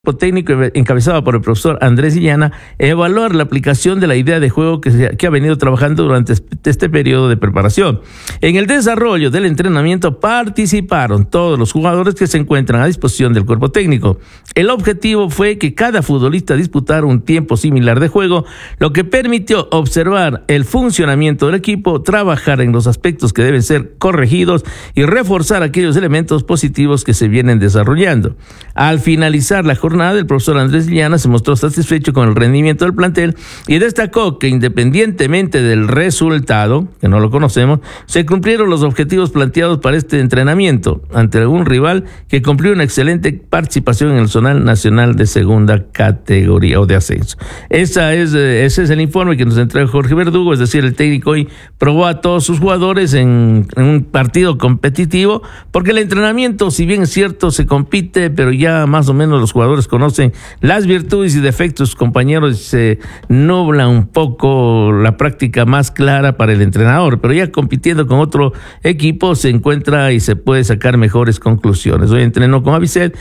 técnico encabezado por el profesor Andrés Illana, evaluar la aplicación de la idea de juego que ha venido trabajando durante este periodo de preparación. En el desarrollo del entrenamiento participaron todos los jugadores que se encuentran a disposición del cuerpo técnico. El objetivo fue que cada futbolista disputara un tiempo similar de juego, lo que permitió observar el funcionamiento del equipo, trabajar en los aspectos que deben ser corregidos y reforzar aquellos elementos positivos que se vienen desarrollando. Al finalizar la jornada, el profesor Andrés Illana se mostró satisfecho con el rendimiento del plantel y destacó que independientemente del resultado, que no lo conocemos, se cumplieron los objetivos planteados para este entrenamiento ante un rival que cumplió una excelente participación en el zonal nacional de segunda categoría o de ascenso. Ese es el informe que nos entrega Jorge Verdugo, es decir, el técnico hoy probó a todos sus jugadores en un partido competitivo, porque el entrenamiento, si bien es cierto, se compite, pero ya más o menos los jugadores conocen las virtudes y defectos de sus compañeros, se nubla un poco la práctica más clara para el entrenador, pero ya compitiendo con otro equipo se encuentra y se puede sacar mejores conclusiones. Hoy entrenó con Avicet,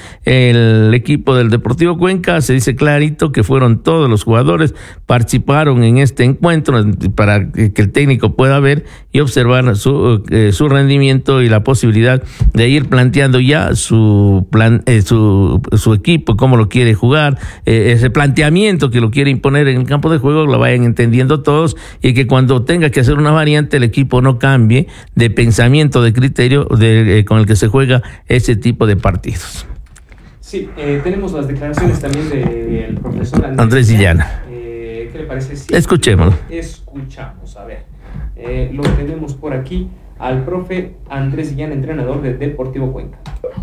el equipo del Deportivo Cuenca, se dice clarito que fueron todos los jugadores, participaron en este encuentro para que el técnico pueda ver y observar su rendimiento y la posibilidad de ir planteando ya su plan, su equipo, cómo lo quiere jugar, ese planteamiento que lo quiere imponer en el campo de juego, lo vayan entendiendo todos, y que cuando tenga que hacer una variante el equipo no cambie de pensamiento, de criterio con el que se juega ese tipo de partidos. Sí, tenemos las declaraciones también del profesor Andrés Illana. ¿Qué le parece? Sí, escuchémoslo. Escuchamos, a ver. Lo tenemos por aquí al profe Andrés Illana, entrenador de Deportivo Cuenca.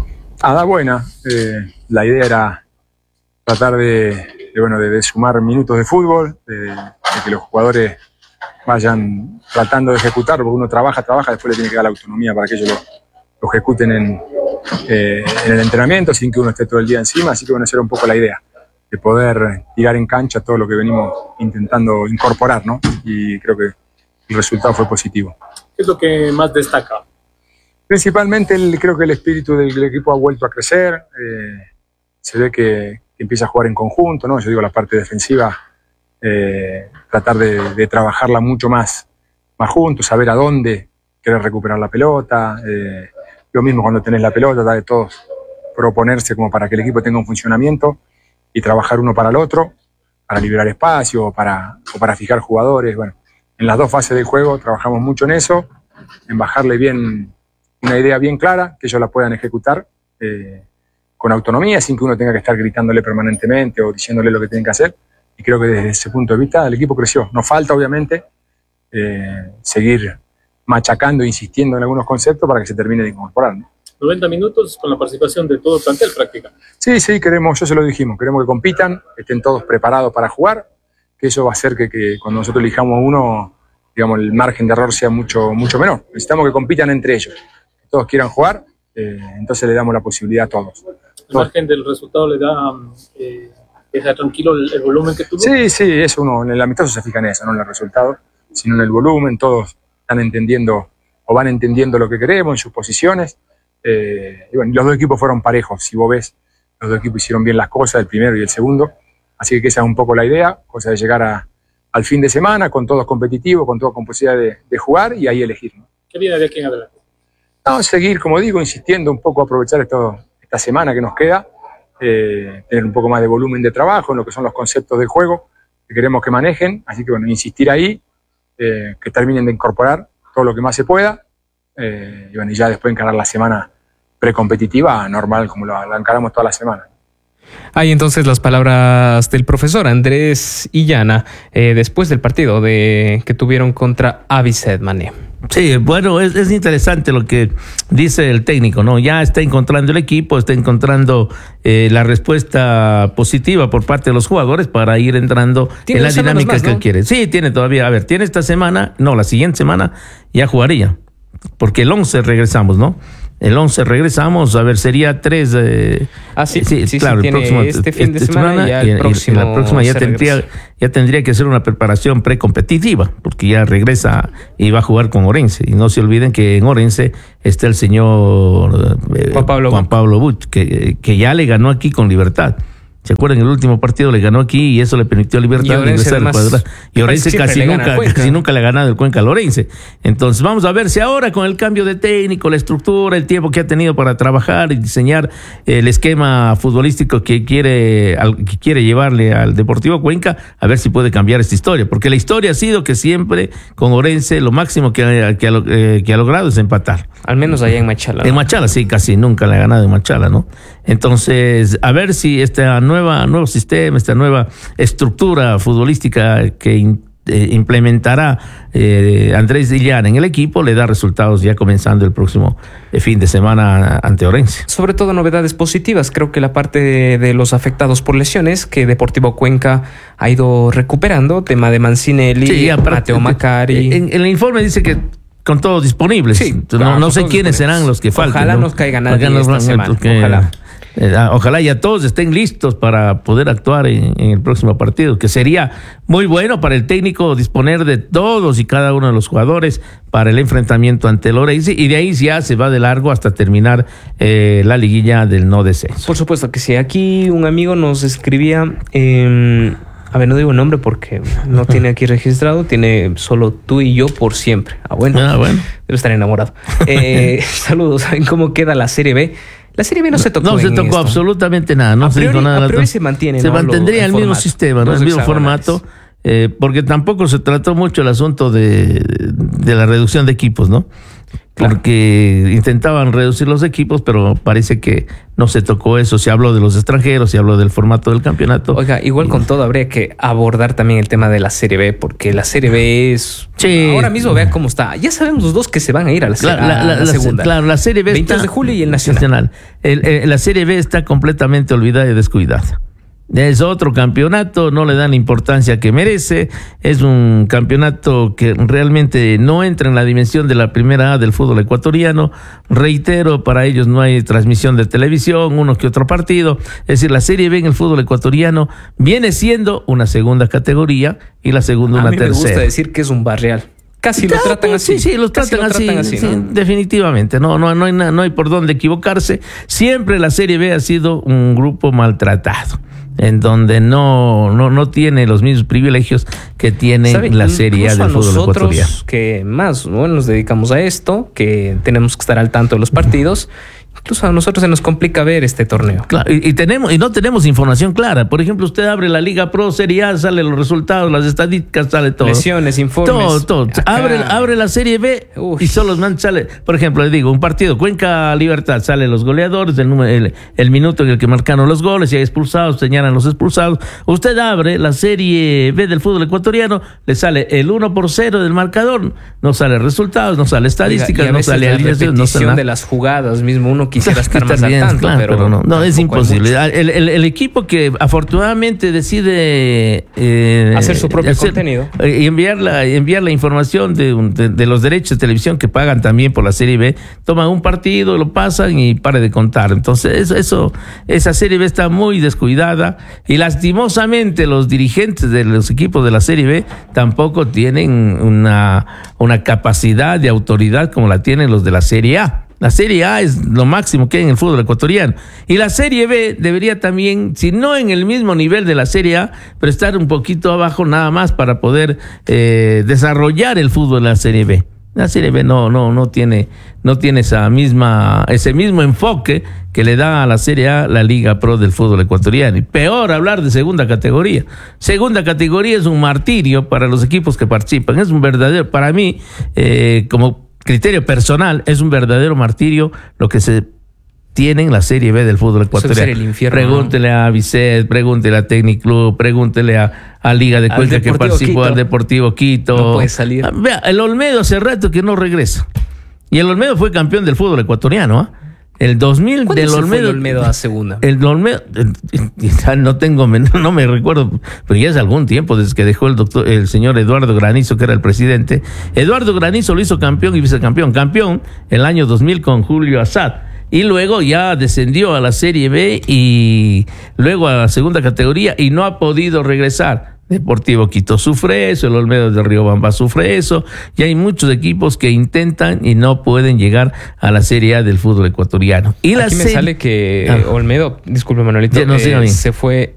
Da buena. La idea era tratar de sumar minutos de fútbol, de que los jugadores vayan tratando de ejecutar, porque uno trabaja, después le tiene que dar la autonomía para que ellos lo ejecuten en el entrenamiento sin que uno esté todo el día encima. Así que esa era un poco la idea, de poder tirar en cancha todo lo que venimos intentando incorporar, ¿no? Y creo que el resultado fue positivo. ¿Qué es lo que más destaca? Principalmente creo que el espíritu del equipo ha vuelto a crecer, se ve que empieza a jugar en conjunto, ¿no? Yo digo, la parte defensiva, tratar de trabajarla mucho más juntos, saber a dónde querer recuperar la pelota, lo mismo cuando tenés la pelota, de todos proponerse como para que el equipo tenga un funcionamiento y trabajar uno para el otro, para liberar espacio o para fijar jugadores. Bueno, en las dos fases del juego trabajamos mucho en eso, en bajarle bien una idea bien clara, que ellos la puedan ejecutar con autonomía, sin que uno tenga que estar gritándole permanentemente o diciéndole lo que tienen que hacer. Y creo que desde ese punto de vista el equipo creció. Nos falta, obviamente, seguir machacando e insistiendo en algunos conceptos para que se termine de incorporar, ¿no? 90 minutos con la participación de todo el plantel prácticamente. Sí, queremos, yo se lo dijimos, queremos que compitan, estén todos preparados para jugar, que eso va a hacer que cuando nosotros elijamos uno, digamos, el margen de error sea mucho menor. Necesitamos que compitan entre ellos, que todos quieran jugar, entonces le damos la posibilidad a todos. ¿El margen del resultado le da deja tranquilo el volumen que tuvo? Sí, eso uno, en el amistoso se fija en eso, no en el resultado, sino en el volumen. Todos están entendiendo o van entendiendo lo que queremos en sus posiciones. Y bueno, los dos equipos fueron parejos, si vos ves, los dos equipos hicieron bien las cosas, el primero y el segundo, así que esa es un poco la idea, cosa de llegar al fin de semana con todos competitivos, con todos con posibilidad de jugar y ahí elegir, ¿no? ¿Qué viene de aquí en adelante? No, seguir, como digo, insistiendo un poco, aprovechar esta semana que nos queda, tener un poco más de volumen de trabajo en lo que son los conceptos del juego que queremos que manejen, así que bueno, insistir ahí, que terminen de incorporar todo lo que más se pueda, y bueno, y ya después encarar la semana precompetitiva normal como la encaramos toda la semana. Hay entonces las palabras del profesor Andrés Illana después del partido que tuvieron contra Avicet Mané. Sí, bueno, es interesante lo que dice el técnico, ¿no? Ya está encontrando el equipo, está encontrando la respuesta positiva por parte de los jugadores para ir entrando en la dinámica más, que él quiere. Sí, tiene todavía, a ver, tiene esta semana, no, la siguiente semana ya jugaría, porque el 11 regresamos, ¿no? El 11 regresamos, a ver, sería 3. Sí, claro, el próximo, este fin de semana y la próxima ya tendría que ser una preparación precompetitiva, porque ya regresa y va a jugar con Orense. Y no se olviden que en Orense está el señor Juan Pablo Buch, que ya le ganó aquí con Libertad. ¿Se acuerdan? El último partido le ganó aquí y eso le permitió a Libertad de ingresar al cuadrangular. Y Orense casi nunca le ha ganado el Cuenca al Orense. Entonces vamos a ver si ahora con el cambio de técnico, la estructura, el tiempo que ha tenido para trabajar y diseñar el esquema futbolístico que quiere llevarle al Deportivo Cuenca, a ver si puede cambiar esta historia. Porque la historia ha sido que siempre con Orense lo máximo que ha logrado es empatar. Al menos allá en Machala. En Machala sí, casi nunca le ha ganado en Machala, ¿no? Entonces, a ver si este nuevo sistema, esta nueva estructura futbolística que implementará Andrés Illana en el equipo le da resultados ya comenzando el próximo fin de semana ante Orense. Sobre todo novedades positivas. Creo que la parte de los afectados por lesiones que Deportivo Cuenca ha ido recuperando, tema de Mancinelli, sí, Mateo Macari. En el informe dice que con todos disponibles. Sí, no sé quiénes serán los que faltan. Ojalá nos caiga nadie esta semana. Ojalá. Ojalá ya todos estén listos para poder actuar en el próximo partido, que sería muy bueno para el técnico disponer de todos y cada uno de los jugadores para el enfrentamiento ante el Orense, y de ahí ya se va de largo hasta terminar la liguilla del no descenso. Por supuesto que sí. Aquí un amigo nos escribía, a ver, no digo nombre porque no tiene aquí registrado, tiene solo tú y yo por siempre. Bueno. Debe estar enamorado. Saludos. ¿Saben cómo queda la Serie B? La Serie B no se tocó. No se tocó absolutamente nada. No se dijo nada. A priori se mantiene. Se mantendría el mismo sistema, ¿no? El mismo formato. Porque tampoco se trató mucho el asunto de la reducción de equipos, ¿no? Porque intentaban reducir los equipos, pero parece que no se tocó eso. Se habló de los extranjeros, se habló del formato del campeonato. Oiga, igual con todo habría que abordar también el tema de la Serie B, porque la Serie B es... Sí. Ahora mismo vea cómo está. Ya sabemos los dos que se van a ir a la segunda. Claro, la Serie B 22 de julio y el Nacional. La Serie B está completamente olvidada y descuidada. Es otro campeonato, no le dan la importancia que merece, es un campeonato que realmente no entra en la dimensión de la primera A del fútbol ecuatoriano. Reitero, para ellos no hay transmisión de televisión, uno que otro partido. Es decir, la Serie B en el fútbol ecuatoriano viene siendo una segunda categoría y la segunda una tercera. A mí me gusta decir que es un barrial. Casi lo tratan así. Sí, los tratan así, sí, definitivamente. No hay por dónde equivocarse. Siempre la Serie B ha sido un grupo maltratado, en donde no tiene los mismos privilegios que tiene la Serie A del fútbol ecuatoriano. Nosotros que más nos dedicamos a esto, que tenemos que estar al tanto de los partidos, incluso a nosotros se nos complica ver este torneo. Claro, y no tenemos información clara. Por ejemplo, usted abre la Liga Pro Serie A, sale los resultados, las estadísticas, sale todo. Lesiones, informes. Todo. Abre la Serie B. Uf. Y solo sale, por ejemplo, le digo, un partido, Cuenca Libertad, sale los goleadores, el minuto en el que marcaron los goles, y hay expulsados, señalan los expulsados. Usted abre la Serie B del fútbol ecuatoriano, le sale el 1-0 del marcador, no sale resultados, no sale estadísticas, no sale alineación, no sale de las jugadas mismo, uno quisiera estar más al tanto, claro, pero no es imposible. El equipo que afortunadamente decide hacer su propio contenido y enviar la información de los derechos de televisión que pagan también por la Serie B, toman un partido, lo pasan y pare de contar. Entonces esa Serie B está muy descuidada y lastimosamente los dirigentes de los equipos de la Serie B tampoco tienen una capacidad de autoridad como la tienen los de la Serie A. La Serie A es lo máximo que hay en el fútbol ecuatoriano. Y la Serie B debería también, si no en el mismo nivel de la Serie A, pero estar un poquito abajo nada más para poder desarrollar el fútbol de la Serie B. La Serie B no tiene ese mismo enfoque que le da a la Serie A la Liga Pro del fútbol ecuatoriano. Y peor hablar de segunda categoría. Segunda categoría es un martirio para los equipos que participan. Es un verdadero, para mí, como criterio personal, es un verdadero martirio lo que se tiene en la Serie B del fútbol ecuatoriano. El infierno, pregúntele a Vicet, pregúntele a Technic Club, pregúntele a Liga de Cuenca que participó, al Deportivo Quito. No puede salir. Vea, el Olmedo hace rato que no regresa. Y el Olmedo fue campeón del fútbol ecuatoriano, El 2000 del Olmedo. El Olmedo a segunda. El Olmedo, no me recuerdo, pero ya es algún tiempo desde que dejó el señor Eduardo Granizo, que era el presidente. Eduardo Granizo lo hizo campeón y vicecampeón. Campeón el año 2000 con Julio Assad. Y luego ya descendió a la Serie B y luego a la segunda categoría y no ha podido regresar. Deportivo Quito sufre eso, el Olmedo de Riobamba sufre eso, y hay muchos equipos que intentan y no pueden llegar a la Serie A del fútbol ecuatoriano. Y aquí me sale que Olmedo, disculpe Manuelito, se fue